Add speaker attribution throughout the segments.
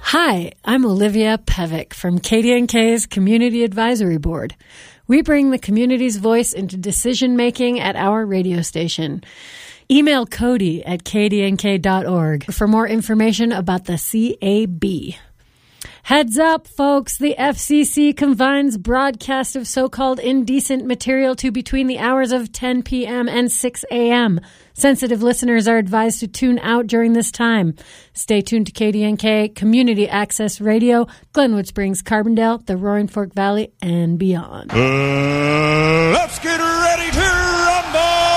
Speaker 1: Hi, I'm Olivia Pevick from KDNK's Community Advisory Board. We bring the community's voice into decision-making at our radio station. Email Cody at kdnk.org for more information about the CAB. Heads up, folks, the FCC confines broadcast of so-called indecent material to between the hours of 10 p.m. and 6 a.m. Sensitive listeners are advised to tune out during this time. Stay tuned to KDNK, Community Access Radio, Glenwood Springs, Carbondale, the Roaring Fork Valley, and beyond.
Speaker 2: Let's get ready to rumble!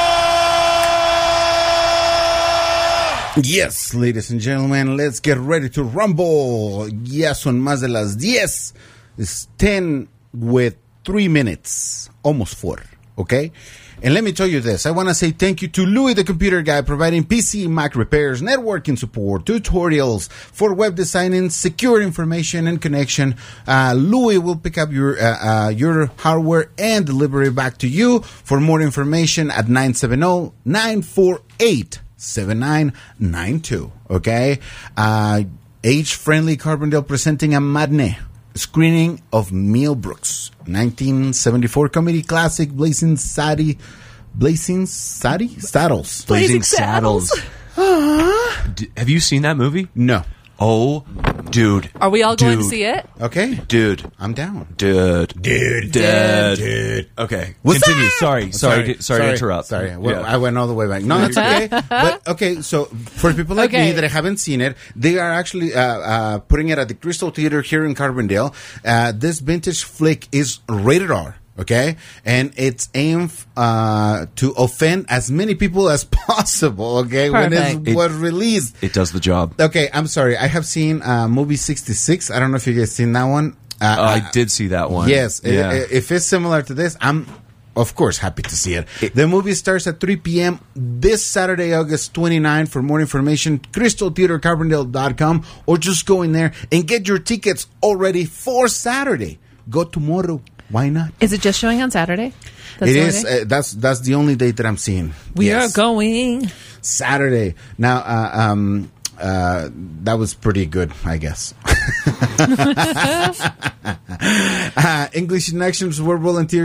Speaker 3: Yes, ladies and gentlemen, let's get ready to rumble. Ya son más de las 10. It's 10 with 3 minutes. Almost 4, okay? And let me tell you this. I want to say thank you to Louis the Computer Guy, providing PC, Mac repairs, networking support, tutorials for web designing, secure information, and connection. Louis will pick up your hardware and deliver it back to you. For more information at 970-948-7992. Okay? Age-friendly Carbondale presenting a matinee screening of Mel Brooks, 1974 comedy classic Blazing Saddles.
Speaker 4: Blazing Saddles. Have you seen that movie?
Speaker 3: No.
Speaker 4: Oh, dude.
Speaker 5: Are we all going to see it?
Speaker 3: Okay.
Speaker 4: Dude.
Speaker 3: I'm down.
Speaker 4: Dude. Okay. Continue. Sorry to interrupt.
Speaker 3: Sorry. Well, I went all the way back. No, that's okay. But, okay, so for people like me that haven't seen it, they are actually putting it at the Crystal Theater here in Carbondale. This vintage flick is rated R. Okay, and it's aimed to offend as many people as possible. Okay,
Speaker 5: Perfect.
Speaker 3: when it was released,
Speaker 4: it does the job.
Speaker 3: Okay, I'm sorry. I have seen movie 66. I don't know if you guys seen that one.
Speaker 4: I did see that one.
Speaker 3: Yes, if it's similar to this, I'm of course happy to see it. The movie starts at 3 p.m. this Saturday, August 29. For more information, crystaltheatercarbondale.com, or just go in there and get your tickets already for Saturday. Go tomorrow. Why not?
Speaker 5: Is it just showing on Saturday?
Speaker 3: It is. That's the only date that I'm seeing.
Speaker 5: We are going
Speaker 3: Saturday. Now, that was pretty good, I guess. English in Actions, where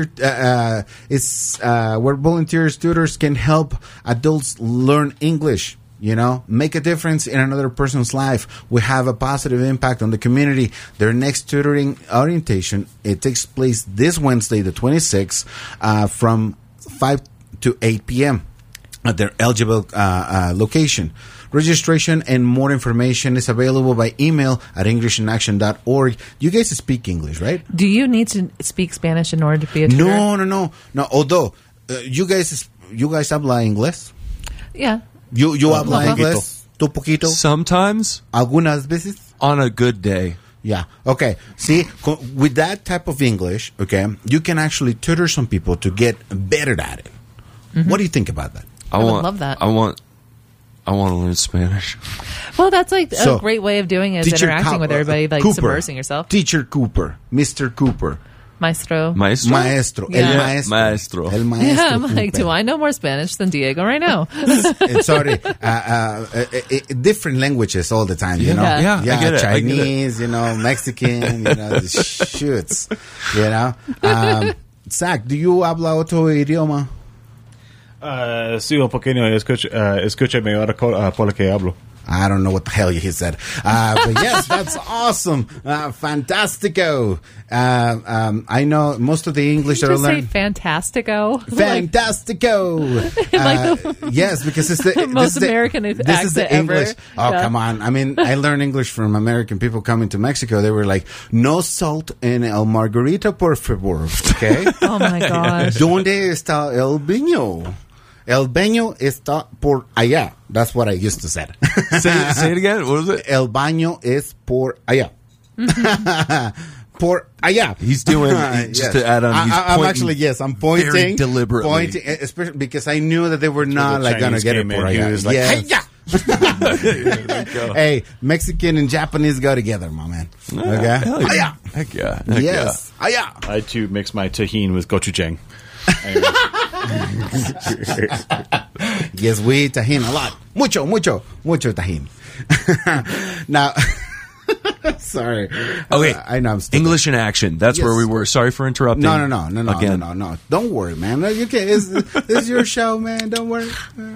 Speaker 3: volunteers, tutors can help adults learn English. You know, make a difference in another person's life. We have a positive impact on the community. Their next tutoring orientation, it takes place this Wednesday, the 26th, from 5 to 8 p.m. at their eligible location. Registration and more information is available by email at englishinAction.org. You guys speak English, right?
Speaker 5: Do you need to speak Spanish in order to be a tutor?
Speaker 3: No. Although, you guys habla inglés?
Speaker 5: Yeah.
Speaker 3: You habla inglés? ¿Tu poquito?
Speaker 4: Sometimes.
Speaker 3: ¿Algunas veces?
Speaker 4: On a good day.
Speaker 3: Yeah. Okay. See, with that type of English, okay, you can actually tutor some people to get better at it. Mm-hmm. What do you think about that?
Speaker 5: I would love that.
Speaker 4: I want to learn Spanish.
Speaker 5: Well, that's like a great way of doing it, is interacting with everybody, like
Speaker 3: Cooper,
Speaker 5: submersing yourself.
Speaker 3: Teacher Cooper, Mr. Cooper.
Speaker 5: Maestro.
Speaker 3: El
Speaker 5: Yeah.
Speaker 3: maestro. El maestro.
Speaker 5: Yeah, I'm like, do I know more Spanish than Diego right now?
Speaker 3: Sorry. Different languages all the time, you know?
Speaker 4: Yeah, I get it.
Speaker 3: Chinese, Mexican, shoots, Zach, do you habla otro idioma?
Speaker 2: Sí, un pequeño. Escúchame ahora por lo que hablo.
Speaker 3: I don't know what the hell he said. But yes, that's awesome. Fantastico. I know most of the English that I learned.
Speaker 5: Say fantastico.
Speaker 3: Fantastico. Yes, because it's the
Speaker 5: most American accent
Speaker 3: this is the English.
Speaker 5: ever.
Speaker 3: Oh, come on. I mean, I learned English from American people coming to Mexico. They were like, no salt en el margarita, por favor. Okay?
Speaker 5: Oh, my gosh.
Speaker 3: ¿Dónde está el baño? El baño está por allá. That's what I used to say.
Speaker 4: Say it again. What was it?
Speaker 3: El baño es por allá. Por allá.
Speaker 4: He's doing, just to add on,
Speaker 3: I'm pointing.
Speaker 4: Very deliberately.
Speaker 3: Pointing, especially because I knew that they were not like going to get it por allá.
Speaker 2: He was like,
Speaker 3: Hey, Mexican and Japanese go together, my man. Okay?
Speaker 4: Allá. Heck yeah.
Speaker 3: Yes. Allá.
Speaker 2: I, too, mix my tajin with gochujang.
Speaker 3: Yes, we eat tajin a lot. Mucho tajin. Now, Sorry.
Speaker 4: Okay.
Speaker 3: I know I'm stupid.
Speaker 4: English in action. That's where we were. Sorry for interrupting.
Speaker 3: No.
Speaker 4: Again.
Speaker 3: No. Don't worry, man. You can. This is your show, man. Don't worry.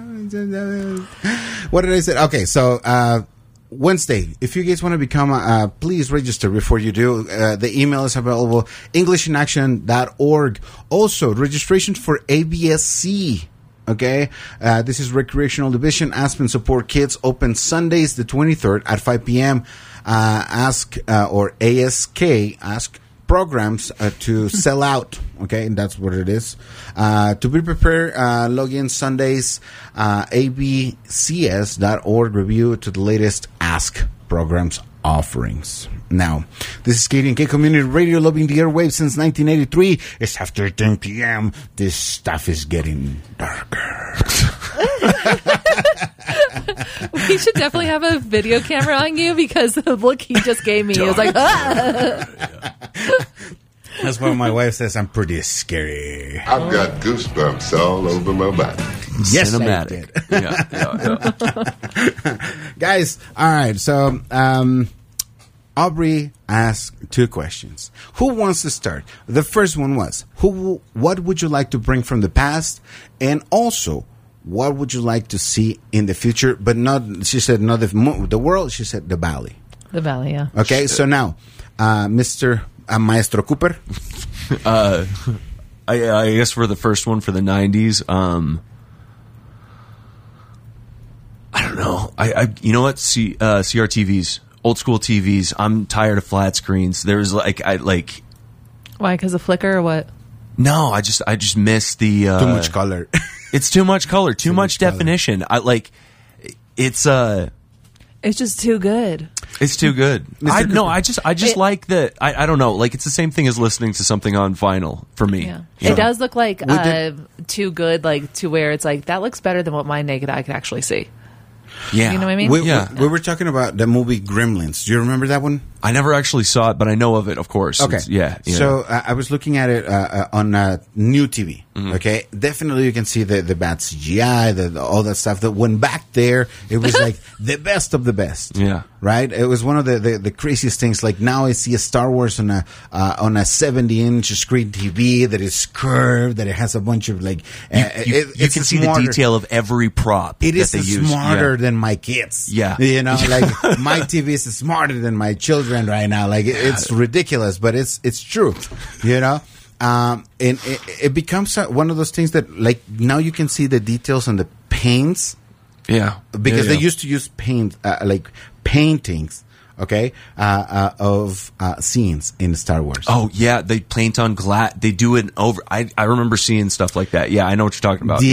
Speaker 3: What did I say? Okay, so Wednesday, if you guys want to become, please register before you do. The email is available, EnglishinAction.org. Also, registration for ABSC. Okay, this is Recreational Division. Aspen Support Kids open Sundays the 23rd at 5 p.m. Ask or ASK, ask programs to sell out. Okay, and that's what it is. To be prepared, log in Sundays, abcs.org, review to the latest Ask programs offerings. Now, this is KDNK Community Radio, loving the airwaves since 1983. It's after 10 p.m. This stuff is getting darker.
Speaker 5: We should definitely have a video camera on you because the look he just gave me is like, ah!
Speaker 3: That's why my wife says I'm pretty scary.
Speaker 6: I've got goosebumps all over my body.
Speaker 3: Yes,
Speaker 4: Cinematic.
Speaker 3: Yeah. Guys, all right. So, Aubrey asked 2 questions. Who wants to start? The first one was, what would you like to bring from the past? And also, what would you like to see in the future? But not, she said, not the world. She said the valley.
Speaker 5: The valley, yeah.
Speaker 3: Okay, so now, Mr. Maestro Cooper.
Speaker 4: I guess for the first one for the 90s, I don't know. You know what? CRTVs, old school TVs. I'm tired of flat screens. There's
Speaker 5: Why? Because of flicker or what?
Speaker 4: No, I just miss the
Speaker 3: too much color.
Speaker 4: It's too much color, too much definition. It's
Speaker 5: just too good.
Speaker 4: It's too good. I just like that. I don't know. Like, it's the same thing as listening to something on vinyl for me.
Speaker 5: Yeah. It does look like too good, like to where it's like that looks better than what my naked eye can actually see.
Speaker 4: Yeah,
Speaker 5: you know what I mean.
Speaker 3: We were talking about the movie Gremlins. Do you remember that one?
Speaker 4: I never actually saw it, but I know of it, of course.
Speaker 3: Okay.
Speaker 4: Yeah.
Speaker 3: So I was looking at it on new TV. Mm-hmm. Okay. Definitely you can see the bad CGI, all that stuff that went back there. It was like the best of the best.
Speaker 4: Yeah.
Speaker 3: Right? It was one of the craziest things. Like now I see a Star Wars on a 70-inch screen TV that is curved, that it has a bunch of like...
Speaker 4: you can see the detail of every prop
Speaker 3: it is
Speaker 4: that they use.
Speaker 3: Smarter than my kids.
Speaker 4: Yeah.
Speaker 3: You know, like my TV is smarter than my children right now. Like it's ridiculous, but it's true, you know. And it becomes one of those things that like now you can see the details on the paints.
Speaker 4: Yeah,
Speaker 3: because they used to use paint like paintings. Okay, of scenes in Star Wars.
Speaker 4: Oh yeah, they paint on glass. They do it over. I remember seeing stuff like that. Yeah, I know what you're talking about.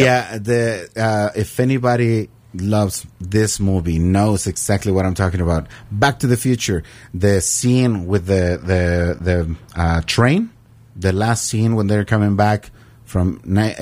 Speaker 3: If anybody loves this movie knows exactly what I'm talking about. Back to the Future, the scene with the train, the last scene when they're coming back from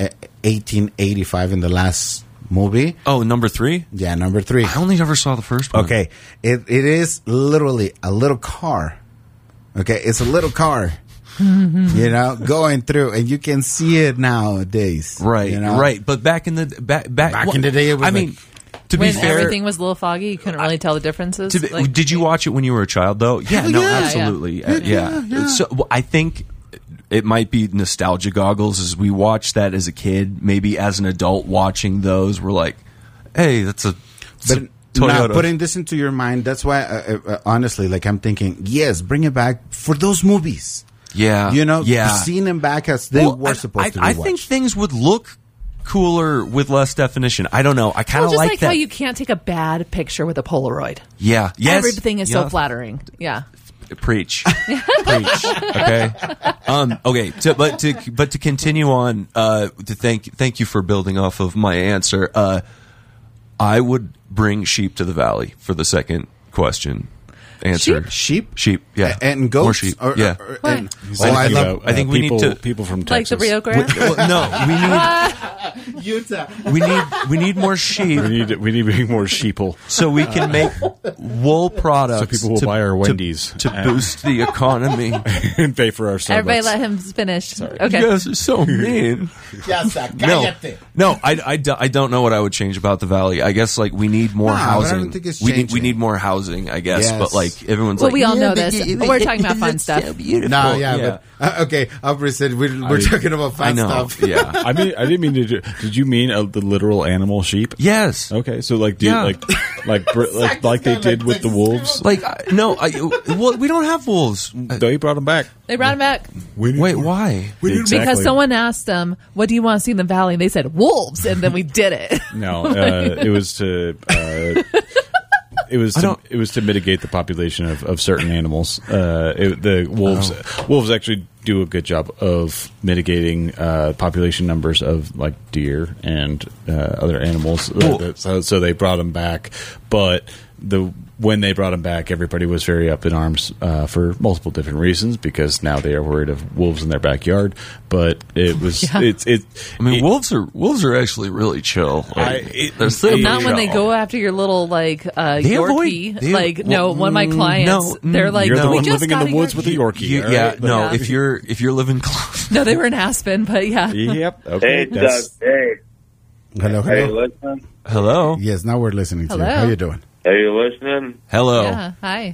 Speaker 3: 1885 in the last movie.
Speaker 4: Oh, number 3?
Speaker 3: Yeah, number 3.
Speaker 4: I only ever saw the first one.
Speaker 3: Okay, it is literally a little car. Okay, it's a little car. You know, going through, and you can see it nowadays.
Speaker 4: Right,
Speaker 3: you know?
Speaker 4: Right. But back in the back
Speaker 3: in the day, it was
Speaker 4: to be
Speaker 5: when
Speaker 4: fair,
Speaker 5: everything was a little foggy, you couldn't really tell the differences.
Speaker 4: Did you watch it when you were a child, though? Yeah, no,
Speaker 3: yeah.
Speaker 4: absolutely. Yeah. So I think it might be nostalgia goggles as we watched that as a kid. Maybe as an adult watching those, we're like, hey, that's a Toyota.
Speaker 3: Now, putting this into your mind, that's why, honestly, like I'm thinking, yes, bring it back for those movies.
Speaker 4: Yeah.
Speaker 3: You know, seeing them back as they were supposed to be
Speaker 4: I think things would look cooler with less definition. I don't know. I kind of like that.
Speaker 5: How you can't take a bad picture with a Polaroid.
Speaker 4: Yeah. Yes.
Speaker 5: Everything is so flattering. Yeah.
Speaker 4: Preach. Preach. Okay. Okay. But to continue on, to thank you for building off of my answer. I would bring sheep to the valley for the second question. Answer.
Speaker 3: Sheep,
Speaker 4: yeah,
Speaker 3: and goats.
Speaker 4: More sheep, yeah.
Speaker 5: I
Speaker 4: think we need to
Speaker 2: people from Texas,
Speaker 5: like the Rio Grande.
Speaker 3: No, we need Utah.
Speaker 4: We need more sheep.
Speaker 2: We need more sheeple,
Speaker 4: so we can make wool products.
Speaker 2: So people will buy our Wendy's
Speaker 4: to boost the economy
Speaker 2: and pay for our Starbucks.
Speaker 5: Everybody, let him finish. Sorry. Okay.
Speaker 4: You guys are so mean. No, I don't know what I would change about the valley. I guess like we need more housing.
Speaker 3: I don't think it's changing.
Speaker 4: We need more housing. I guess, but like. like everyone's
Speaker 5: Well,
Speaker 4: like,
Speaker 5: we all know
Speaker 4: but
Speaker 5: this. We're talking about fun stuff.
Speaker 4: So beautiful.
Speaker 3: No, yeah, but okay. Aubrey said we're talking about
Speaker 4: I
Speaker 3: fun
Speaker 4: know.
Speaker 3: stuff.
Speaker 4: Yeah.
Speaker 2: I didn't mean to. Did you mean the literal animal sheep?
Speaker 4: Yes.
Speaker 2: Okay, so like
Speaker 4: Yeah.
Speaker 2: like they did with the wolves.
Speaker 4: Like well, we don't have wolves.
Speaker 2: They brought them back.
Speaker 5: They brought him back
Speaker 4: Wait, why?
Speaker 2: Exactly.
Speaker 5: because someone asked them, "What do you want to see in the valley?" And they said, "Wolves," and then we did it.
Speaker 2: No, it was to. It was to mitigate the population of certain animals. The wolves actually do a good job of mitigating population numbers of like deer and other animals. So they brought them back, but when they brought them back, everybody was very up in arms for multiple different reasons because now they are worried of wolves in their backyard. But it was
Speaker 4: wolves are actually really chill. They're so
Speaker 5: Not when they
Speaker 4: chill.
Speaker 5: go after your little like Yorkie.
Speaker 4: avoid-
Speaker 5: One of my clients, they're like,
Speaker 2: You're the
Speaker 5: we
Speaker 2: one
Speaker 5: just
Speaker 2: living in
Speaker 5: got
Speaker 2: the
Speaker 5: a
Speaker 2: woods with a
Speaker 5: Yorkie.
Speaker 2: Yorkie. all
Speaker 4: Yeah,
Speaker 2: right?
Speaker 4: no.
Speaker 5: Yeah.
Speaker 4: If you're living close,
Speaker 5: No, they were in Aspen, but yeah.
Speaker 2: Yep. Okay.
Speaker 7: Hey, Doug. Hey.
Speaker 3: Hello,
Speaker 7: Are you
Speaker 3: hello.
Speaker 7: listening?
Speaker 4: hello,
Speaker 3: Yes, now we're listening to you.
Speaker 5: Hello.
Speaker 3: How you doing?
Speaker 7: Are you listening?
Speaker 4: hello.
Speaker 5: Yeah. Hi.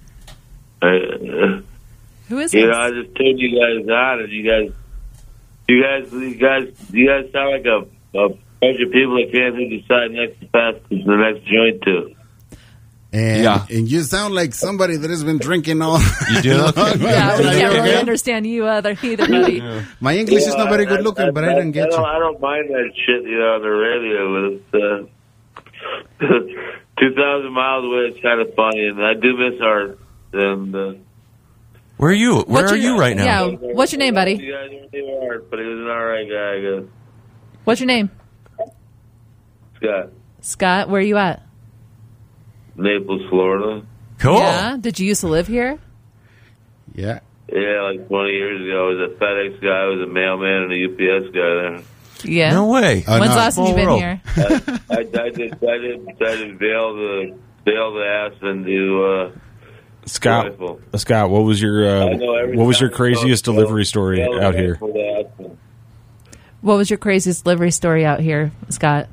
Speaker 5: Who is
Speaker 7: You know,
Speaker 5: this?
Speaker 7: I just turned you guys on, and you guys sound like a bunch of people that can't decide next to pass to the next joint to.
Speaker 3: And you sound like somebody that has been drinking all.
Speaker 4: You do? Okay.
Speaker 5: Yeah, we
Speaker 3: Are you
Speaker 5: can't really
Speaker 3: okay?
Speaker 5: understand you either, buddy.
Speaker 3: My English is not very good looking, but I didn't get you.
Speaker 7: I don't mind that shit, on the radio, but it's 2,000 miles away. It's kind of funny, and I do miss Art. And
Speaker 4: Where are you? Where
Speaker 5: What's
Speaker 4: are
Speaker 5: your-
Speaker 4: you right now?
Speaker 5: Yeah. What's your name, buddy?
Speaker 7: You guys don't knew Art, but he was an alright guy, I guess.
Speaker 5: What's your name?
Speaker 7: Scott,
Speaker 5: Scott. Where are you at?
Speaker 7: Naples, Florida.
Speaker 4: Cool.
Speaker 5: Yeah. Did you used to live here?
Speaker 3: Yeah.
Speaker 7: Yeah, like 20 years ago, I was a FedEx guy, I was a mailman and a UPS guy there.
Speaker 5: Yeah.
Speaker 4: No way.
Speaker 3: Oh,
Speaker 5: When's
Speaker 3: no.
Speaker 5: the last time you've been
Speaker 4: Small
Speaker 5: here?
Speaker 7: I did Vail to Aspen to
Speaker 2: Scott,
Speaker 7: Rifle.
Speaker 2: Scott, what was your
Speaker 7: I know every
Speaker 2: what was
Speaker 7: time
Speaker 2: your craziest
Speaker 7: I go,
Speaker 2: delivery story
Speaker 7: Vail
Speaker 2: out here?
Speaker 7: to Aspen.
Speaker 5: What was your craziest delivery story out here, Scott?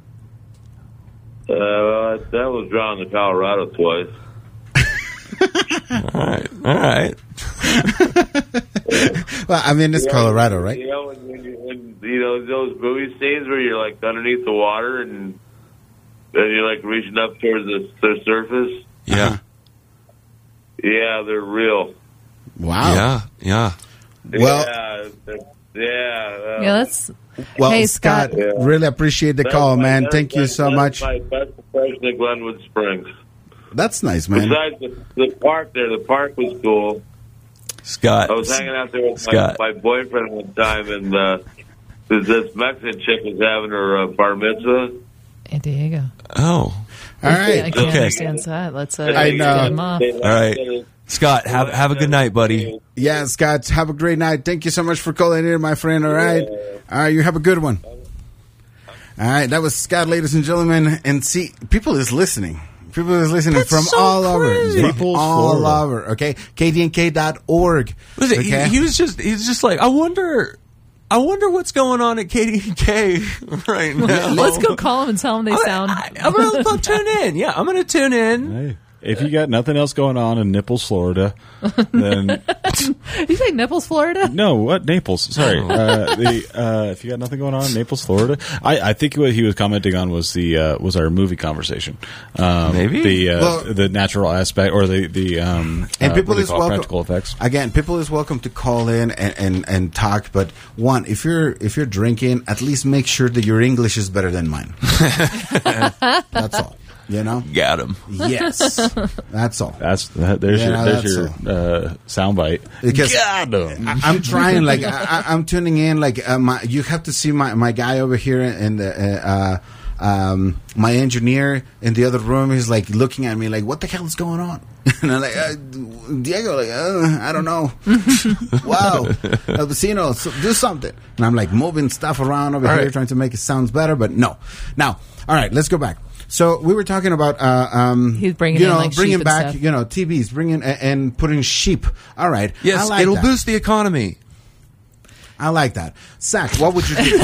Speaker 7: That was drawn to Colorado twice.
Speaker 4: All right.
Speaker 3: Well, I mean, it's Colorado, right?
Speaker 7: You know, when those movie scenes where you're like underneath the water and you're like reaching up towards the surface.
Speaker 4: Yeah.
Speaker 7: Yeah, they're real.
Speaker 3: Wow.
Speaker 4: Yeah.
Speaker 3: Well,
Speaker 5: Yeah, that's.
Speaker 3: well,
Speaker 5: Hey,
Speaker 3: Scott,
Speaker 5: Scott.
Speaker 3: really appreciate the call, man. Thank you so much.
Speaker 7: My best impression of Glenwood Springs.
Speaker 3: That's nice, man.
Speaker 7: Besides the park there, the park was cool.
Speaker 4: Scott.
Speaker 7: I was hanging out there with
Speaker 4: Scott.
Speaker 7: my boyfriend one time, and this Mexican chick was having her bar mitzvah.
Speaker 5: Hey, Diego.
Speaker 4: Oh.
Speaker 3: All
Speaker 5: I
Speaker 3: right.
Speaker 5: can't
Speaker 4: Okay.
Speaker 5: understand that. Let's
Speaker 3: I know.
Speaker 5: get him off.
Speaker 4: All right. Scott, have a good night, buddy.
Speaker 3: Yeah, Scott, have a great night. Thank you so much for calling in, my friend. All right. All right, you have a good one. All right, that was Scott, ladies and gentlemen. And see, people is listening. People is listening
Speaker 4: That's
Speaker 3: from
Speaker 4: so
Speaker 3: all over.
Speaker 4: crazy.
Speaker 3: From
Speaker 2: Naples,
Speaker 3: all
Speaker 2: Florida.
Speaker 3: over. Okay, KDNK.org.
Speaker 4: Listen,
Speaker 3: Okay?
Speaker 4: he's just like, I wonder what's going on at KDK right now.
Speaker 5: Let's go call them and tell them they sound.
Speaker 4: I'm gonna tune in. Yeah, I'm gonna tune in.
Speaker 2: Hey, if you got nothing else going on in Naples, Florida, then
Speaker 5: You say Nipples, Florida?
Speaker 2: no, what Naples? Sorry, if you got nothing going on in Naples, Florida, I think what he was commenting on was was our movie conversation.
Speaker 4: Maybe?
Speaker 2: the natural aspect or the
Speaker 3: And people
Speaker 2: what do they
Speaker 3: is
Speaker 2: call it?
Speaker 3: welcome.
Speaker 2: Practical effects.
Speaker 3: Again, people is welcome to call in and talk. But one, if you're drinking, at least make sure that your English is better than mine. That's all. You know.
Speaker 4: Got him.
Speaker 3: Yes, that's all.
Speaker 2: There's
Speaker 3: Yeah,
Speaker 2: your soundbite.
Speaker 3: Because
Speaker 2: Got 'em.
Speaker 3: I'm trying, like I'm tuning in, like you have to see my guy over here and my engineer in the other room is like looking at me like, what the hell is going on? And I'm like, Diego, like I don't know. Wow, El Vecino, do something. And I'm like moving stuff around over here, trying to make it sound better, but no. Now, all right, let's go back. So we were talking about
Speaker 5: He's bringing in, like, sheep
Speaker 3: bringing
Speaker 5: and
Speaker 3: back
Speaker 5: stuff.
Speaker 3: TVs, bringing and putting sheep. All right,
Speaker 4: Yes,
Speaker 3: I like
Speaker 4: it'll
Speaker 3: that.
Speaker 4: boost the economy.
Speaker 3: I like that. Zach, what would you do?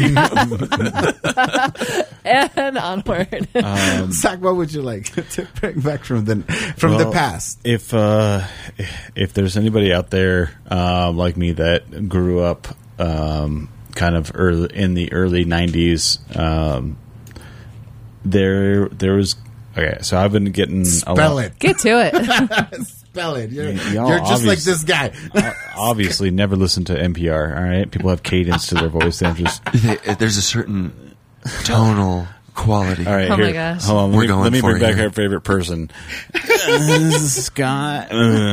Speaker 5: And onward.
Speaker 3: Zach, what would you like to bring back from the past?
Speaker 2: If there's anybody out there like me that grew up kind of in the early 90s, there was okay. So I've been getting
Speaker 3: Spell it.
Speaker 5: Get to it.
Speaker 3: Spell it. You're
Speaker 2: Y'all
Speaker 3: just like this guy.
Speaker 2: obviously never listen to NPR. All right, people have cadence to their voice. They're just
Speaker 4: There's a certain tonal quality.
Speaker 2: all right.
Speaker 5: Oh my
Speaker 2: here,
Speaker 5: gosh.
Speaker 2: hold on.
Speaker 4: We're
Speaker 2: Let
Speaker 4: going
Speaker 2: me
Speaker 4: for
Speaker 2: bring
Speaker 4: it
Speaker 2: back
Speaker 4: here.
Speaker 2: our favorite person. Scott.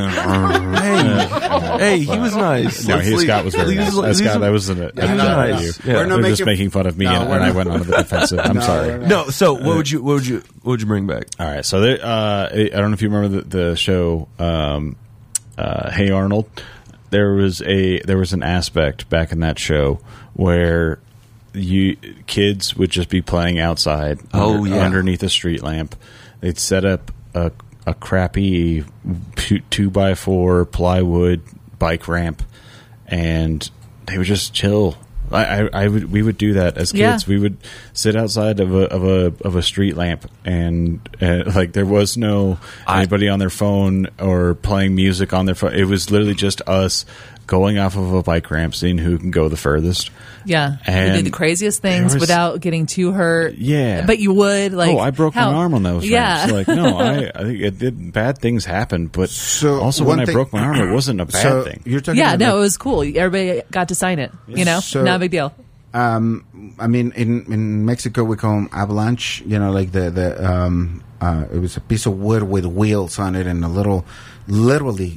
Speaker 4: Hey, he was nice.
Speaker 2: No, Scott was very nice. Scott, that wasn't it.
Speaker 3: Yeah,
Speaker 2: That's
Speaker 3: no,
Speaker 2: not
Speaker 3: no,
Speaker 2: you.
Speaker 3: no. We're not
Speaker 2: They're just
Speaker 3: making-
Speaker 2: making fun of me,
Speaker 3: No,
Speaker 2: and
Speaker 3: we're
Speaker 2: I
Speaker 3: not-
Speaker 2: went onto the defensive. I'm sorry.
Speaker 4: No, so what would you bring back?
Speaker 2: All right, so there, I don't know if you remember the show Hey Arnold. There was an aspect back in that show where kids would just be playing outside underneath a street lamp. They'd set up a crappy 2x4 plywood bike ramp, and they would just chill. We would do that as kids.
Speaker 5: Yeah.
Speaker 2: We would sit outside of a street lamp, and like there was no anybody on their phone or playing music on their phone. It was literally just us going off of a bike ramp, seeing who can go the furthest.
Speaker 5: Yeah.
Speaker 2: And
Speaker 5: you do the craziest things
Speaker 2: there was-
Speaker 5: without getting too hurt.
Speaker 2: Yeah.
Speaker 5: But you would like.
Speaker 2: I broke my arm on those ramps.
Speaker 5: Yeah.
Speaker 2: Like, no, I think it did. Bad things happened, but
Speaker 3: So,
Speaker 2: also
Speaker 3: one
Speaker 2: when I
Speaker 3: thing-
Speaker 2: broke my arm, it wasn't a bad thing.
Speaker 3: You're talking
Speaker 5: Yeah,
Speaker 3: about,
Speaker 5: no, it was cool. Everybody got to sign it. You know,
Speaker 3: So-
Speaker 5: not a big deal.
Speaker 3: I mean, in Mexico we call them avalanche. You know, like it was a piece of wood with wheels on it and a little, literally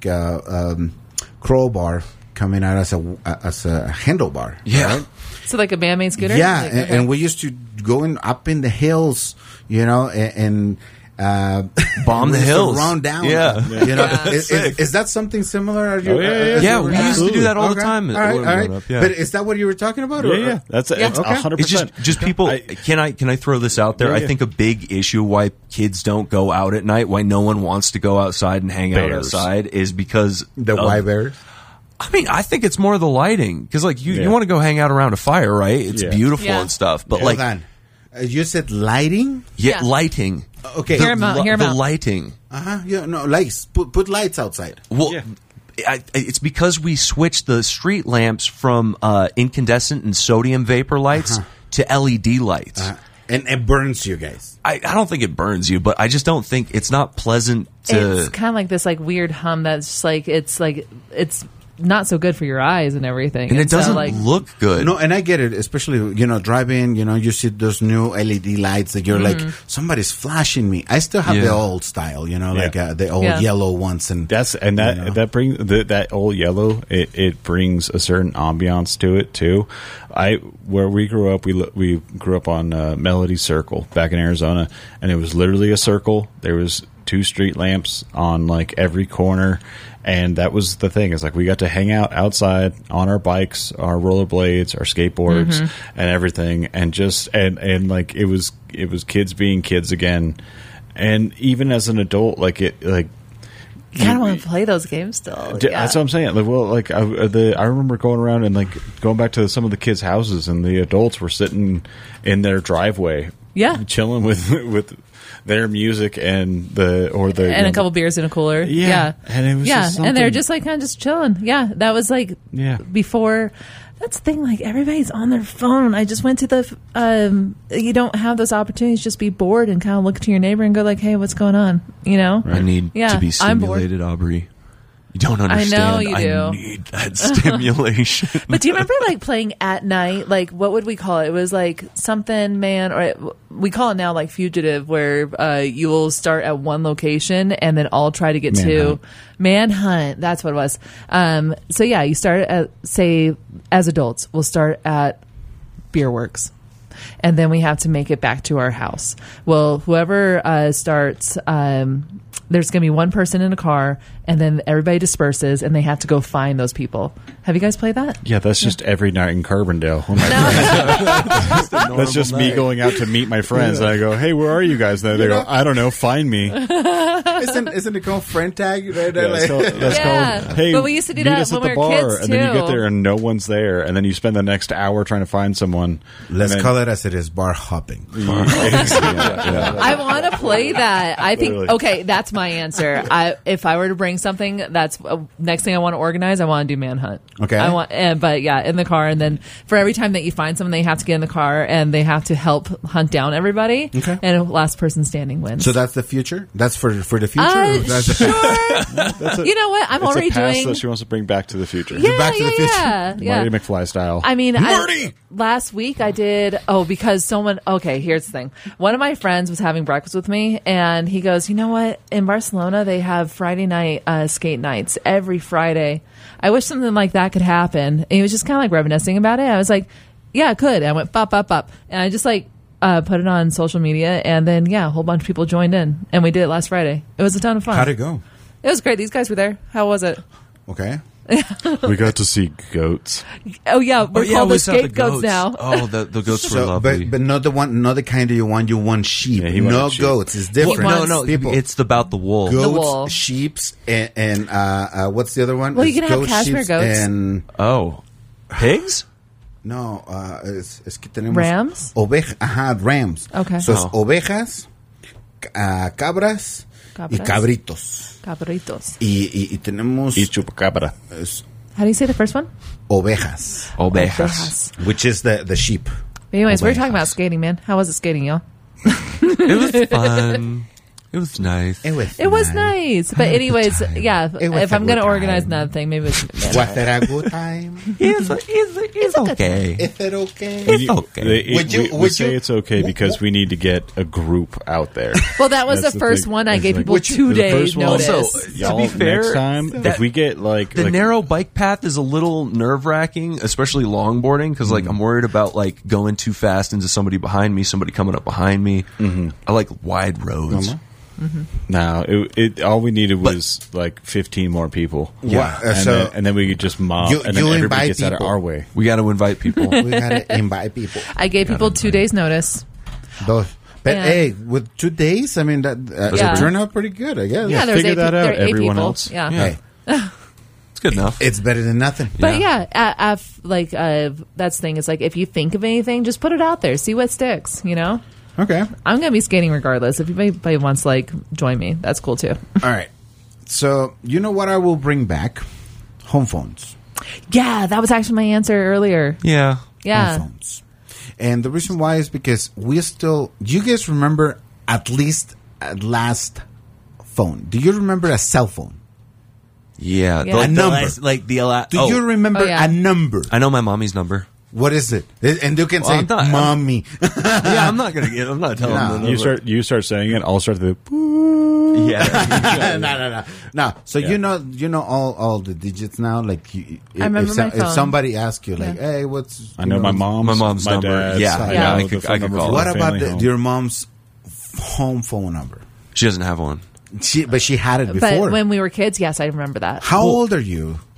Speaker 3: crowbar coming out as a handlebar.
Speaker 4: Yeah.
Speaker 3: right?
Speaker 5: So like a man-made scooter.
Speaker 3: Yeah,
Speaker 5: Like,
Speaker 3: and we used to go up in the hills, you know, and
Speaker 4: Bomb
Speaker 3: we
Speaker 4: the
Speaker 3: used to
Speaker 4: hills.
Speaker 3: run down.
Speaker 4: Yeah.
Speaker 3: You know,
Speaker 5: Yeah.
Speaker 3: is that something similar? Are you,
Speaker 4: Yeah, we used to do that all the
Speaker 3: Okay.
Speaker 4: time.
Speaker 3: All right,
Speaker 4: when we
Speaker 3: all
Speaker 4: were
Speaker 3: right.
Speaker 4: growing up, yeah.
Speaker 3: But is that what you were talking about? or-
Speaker 2: Yeah, that's it's
Speaker 3: Okay.
Speaker 2: 100%.
Speaker 4: It's just people. Can I throw this out there?
Speaker 2: Yeah,
Speaker 4: I
Speaker 2: yeah.
Speaker 4: think a big issue why kids don't go out at night, why no one wants to go outside and hang out
Speaker 2: Bears.
Speaker 4: outside, is because
Speaker 3: The
Speaker 4: of-
Speaker 3: white bears.
Speaker 4: I mean, I think it's more the lighting because, like, you
Speaker 2: Yeah.
Speaker 4: want to go hang out around a fire, right? It's
Speaker 2: Yeah.
Speaker 4: beautiful
Speaker 5: Yeah.
Speaker 4: and stuff, but
Speaker 3: Hold
Speaker 4: like,
Speaker 3: on. You said lighting?
Speaker 5: Yeah.
Speaker 4: lighting.
Speaker 3: Okay.
Speaker 5: Hear 'em out, hear 'em
Speaker 4: The
Speaker 5: out.
Speaker 4: lighting.
Speaker 3: Yeah, no, lights. Put lights outside.
Speaker 4: Well,
Speaker 2: Yeah.
Speaker 4: it's because we switched the street lamps from incandescent and sodium vapor lights to LED lights.
Speaker 3: And it burns you guys.
Speaker 4: I don't think it burns you, but I just don't think it's not pleasant to.
Speaker 5: It's kind of like this like weird hum that's just like it's not so good for your eyes and everything.
Speaker 4: and it
Speaker 5: so,
Speaker 4: doesn't
Speaker 5: like,
Speaker 4: look good.
Speaker 3: No, and I get it, especially, you know, driving, you know, you see those new LED lights that you're like, somebody's flashing me. I still have
Speaker 4: Yeah.
Speaker 3: the old style, you know, like the old
Speaker 5: Yeah.
Speaker 3: yellow ones. And
Speaker 2: That brings that old yellow. It brings a certain ambiance to it too. Where we grew up, we grew up on Melody Circle back in Arizona, and it was literally a circle. There was 2 street lamps on like every corner, and that was the thing. Is like we got to hang out outside on our bikes, our rollerblades, our skateboards, and everything, and just and like it was kids being kids again. And even as an adult, like
Speaker 5: I kind of want to play those games still.
Speaker 2: That's what I'm saying. Like, well, like I remember going around and like going back to some of the kids' houses, and the adults were sitting in their driveway, chilling with their music and
Speaker 5: and a couple beers in a cooler.
Speaker 2: Yeah. And it was just
Speaker 5: and they're
Speaker 2: something-
Speaker 5: just like kind of just chilling. Yeah, that was like before. That's the thing. Like everybody's on their phone. I just went to the. You don't have those opportunities. Just be bored and kind of look to your neighbor and go like, "Hey, what's going on?" You know.
Speaker 4: I need
Speaker 5: Yeah,
Speaker 4: to be
Speaker 5: I'm bored.
Speaker 4: stimulated, Aubrey. You don't understand.
Speaker 5: I know you do.
Speaker 4: I need that stimulation.
Speaker 5: But do you remember like playing at night? Like what would we call it? It was like something man, or we call it now like fugitive, where you will start at one location and then all try to get to manhunt. That's what it was. So yeah, you start at, say, as adults, we'll start at Beer Works. and then we have to make it back to our house. Well, whoever starts, there's going to be one person in a car, and then everybody disperses, and they have to go find those people. Have you guys played that?
Speaker 2: Yeah, that's just every night in Carbondale. That's just me going out to meet my friends. And I go, hey, where are you guys? And they go, I don't know, find me.
Speaker 3: Isn't it called friend tag? Right?
Speaker 2: That's called, hey,
Speaker 5: but we used to do
Speaker 2: meet
Speaker 5: that
Speaker 2: us
Speaker 5: when
Speaker 2: at
Speaker 5: we
Speaker 2: the
Speaker 5: were
Speaker 2: bar.
Speaker 5: kids,
Speaker 2: And then you get
Speaker 5: too.
Speaker 2: there and no one's there. And then you spend the next hour trying to find someone.
Speaker 3: Let's
Speaker 2: And then-
Speaker 3: call it as it is, bar hopping.
Speaker 2: Yeah.
Speaker 5: I want to play that. I think,
Speaker 2: Literally.
Speaker 5: okay, that's my answer. If I were to bring something, that's next thing I want to organize. I want to do manhunt.
Speaker 3: Okay.
Speaker 5: I want, but yeah, in the car, and then for every time that you find someone, they have to get in the car and they have to help hunt down everybody.
Speaker 3: Okay.
Speaker 5: And last person standing wins.
Speaker 3: So that's the future? That's for the future? Or that's
Speaker 5: Sure. You know what? I'm
Speaker 2: It's
Speaker 5: already
Speaker 2: a past
Speaker 5: doing.
Speaker 2: that she wants to bring back to the future.
Speaker 5: Yeah,
Speaker 3: Back to the future.
Speaker 5: yeah.
Speaker 2: Marty McFly style.
Speaker 5: I mean,
Speaker 3: Marty!
Speaker 5: last week I did, because someone, okay, here's the thing. One of my friends was having breakfast with me, and he goes, you know what? In Barcelona, they have Friday night skate nights every Friday. I wish something like that could happen. And he was just kind of like reminiscing about it. I was like, yeah, it could. And I went, bop. And I just like put it on social media, and then, yeah, a whole bunch of people joined in, and we did it last Friday. It was a ton of fun.
Speaker 3: How'd it go?
Speaker 5: It was great. These guys were there. How was it?
Speaker 3: Okay.
Speaker 2: We got to see goats.
Speaker 5: Oh, yeah, we're called
Speaker 4: we
Speaker 5: the
Speaker 4: saw the
Speaker 5: scapegoats
Speaker 4: goats.
Speaker 5: now.
Speaker 4: Oh, the goats were
Speaker 3: So,
Speaker 4: lovely.
Speaker 3: but not the kind that you want. You want sheep,
Speaker 2: Yeah, he
Speaker 3: no
Speaker 2: wanted sheep.
Speaker 3: goats. It's different.
Speaker 5: wants-
Speaker 4: no,
Speaker 3: people.
Speaker 4: it's about the wool.
Speaker 5: The wool.
Speaker 3: Goats, sheeps, and what's the other one?
Speaker 5: Well, you
Speaker 3: It's
Speaker 5: can have cashmere
Speaker 3: sheeps,
Speaker 5: goats.
Speaker 3: and
Speaker 4: Oh, pigs?
Speaker 3: no, es que tenemos
Speaker 5: Rams?
Speaker 3: rams.
Speaker 5: Okay.
Speaker 3: So es
Speaker 4: Oh.
Speaker 3: ovejas, cabras y
Speaker 5: Cabras.
Speaker 3: cabritos.
Speaker 5: Cabritos.
Speaker 3: Y tenemos
Speaker 2: Y chupacabra.
Speaker 5: How do you say the first one?
Speaker 3: ovejas,
Speaker 4: Ovejas.
Speaker 3: which is the sheep.
Speaker 5: But anyways, we were
Speaker 3: Ovejas.
Speaker 5: talking about skating, man. How was it skating, y'all?
Speaker 4: It was fun. It was nice.
Speaker 5: It was nice. But anyways, yeah,
Speaker 3: It was
Speaker 5: if
Speaker 3: a
Speaker 5: I'm going to
Speaker 3: good
Speaker 5: organize
Speaker 3: time.
Speaker 5: another thing, maybe it's...
Speaker 3: Was it a good time?
Speaker 4: It's okay.
Speaker 3: Is it okay?
Speaker 4: It's okay.
Speaker 2: We say it's okay because we need to get a group out there.
Speaker 5: Well, that was
Speaker 2: That's
Speaker 5: the
Speaker 2: the
Speaker 5: first
Speaker 2: thing.
Speaker 5: one. I
Speaker 2: It's
Speaker 5: gave
Speaker 2: like-
Speaker 5: people
Speaker 2: Which-
Speaker 5: 2
Speaker 2: the
Speaker 5: days
Speaker 2: first one-
Speaker 5: notice.
Speaker 4: Also,
Speaker 2: Y'all,
Speaker 4: to be fair,
Speaker 2: next time, if we get like
Speaker 4: The narrow bike path is a little nerve wracking, especially longboarding, because like I'm worried about like going too fast into somebody behind me, somebody coming up behind me. I like wide roads.
Speaker 2: no, all we needed was like 15 more people.
Speaker 3: Yeah,
Speaker 2: and then we could just mob,
Speaker 3: You-
Speaker 2: and then
Speaker 3: you
Speaker 2: everybody
Speaker 3: invite
Speaker 2: gets out of
Speaker 3: people.
Speaker 2: our way.
Speaker 4: We got to invite people.
Speaker 3: We gotta invite people.
Speaker 5: I gave people 2 days notice.
Speaker 3: But
Speaker 5: Yeah.
Speaker 3: hey, with 2 days, I mean that
Speaker 5: Yeah.
Speaker 3: it turned out pretty good, I guess.
Speaker 5: Yeah, there's
Speaker 2: figure
Speaker 5: 8
Speaker 2: that out,
Speaker 5: there are 8
Speaker 2: everyone
Speaker 5: people.
Speaker 2: else.
Speaker 5: Yeah.
Speaker 3: Hey,
Speaker 4: It's good enough.
Speaker 3: it's better than nothing.
Speaker 5: But yeah, that's the thing. It's like if you think of anything, just put it out there. See what sticks, you know?
Speaker 3: Okay.
Speaker 5: I'm going to be skating regardless. If anybody wants to like join me, that's cool too.
Speaker 3: All right. So you know what I will bring back? Home phones.
Speaker 5: Yeah, that was actually my answer earlier.
Speaker 4: Yeah.
Speaker 5: Yeah.
Speaker 3: Home phones. And the reason why is because we still. Do you guys remember at least a last phone? Do you remember a cell phone?
Speaker 4: Yeah.
Speaker 5: Yeah.
Speaker 3: A number. Do you remember
Speaker 5: Oh, yeah.
Speaker 3: a number?
Speaker 4: I know my mommy's number.
Speaker 3: What is it? And you can
Speaker 4: Well,
Speaker 3: say,
Speaker 4: I'm not-
Speaker 3: "Mommy."
Speaker 4: Yeah, I'm not telling
Speaker 3: No.
Speaker 4: them.
Speaker 2: You start saying it. I'll start the.
Speaker 4: Yeah.
Speaker 3: No. So
Speaker 2: Yeah.
Speaker 3: you know all the digits now. Like
Speaker 5: I remember my
Speaker 3: if
Speaker 5: phone.
Speaker 3: somebody asks you, like,
Speaker 5: Yeah.
Speaker 3: "Hey, what's?"
Speaker 2: I know my mom's,
Speaker 4: My mom's
Speaker 2: my
Speaker 4: number.
Speaker 2: dad's,
Speaker 4: Yeah,
Speaker 2: I
Speaker 5: yeah,
Speaker 2: know
Speaker 4: I
Speaker 2: the
Speaker 4: could-
Speaker 2: phone
Speaker 4: I could
Speaker 2: number
Speaker 4: call
Speaker 2: for
Speaker 3: What
Speaker 2: the
Speaker 3: about
Speaker 2: family home.
Speaker 3: your mom's home phone number?
Speaker 4: She doesn't have one.
Speaker 3: But she had it
Speaker 5: But
Speaker 3: before.
Speaker 5: when we were kids, yes, I remember that.
Speaker 3: How old are you?